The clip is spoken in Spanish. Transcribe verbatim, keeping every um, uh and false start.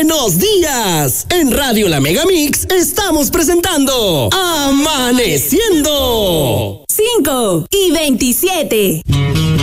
Buenos días. En Radio La Megamix estamos presentando Amaneciendo. cinco y veintisiete.